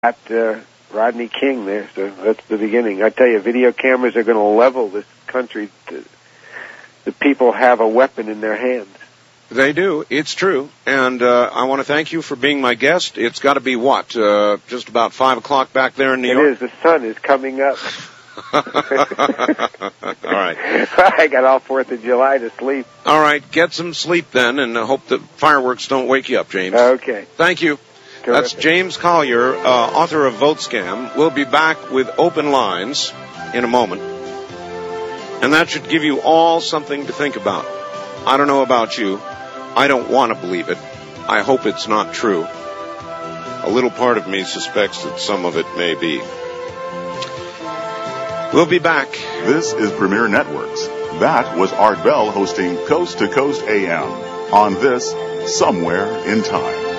At Rodney King there, so that's the beginning. I tell you, video cameras are going to level this country. The people have a weapon in their hands. They do. It's true. And I want to thank you for being my guest. It's got to be what? Just about 5 o'clock back there in New York? It is. The sun is coming up. All right. I got all 4th of July to sleep. All right. Get some sleep then, and hope the fireworks don't wake you up, James. Okay. Thank you. Terrific. That's James Collier, author of Vote Scam. We'll be back with Open Lines in a moment. And that should give you all something to think about. I don't know about you. I don't want to believe it. I hope it's not true. A little part of me suspects that some of it may be. We'll be back. This is Premier Networks. That was Art Bell hosting Coast to Coast AM on this Somewhere in Time.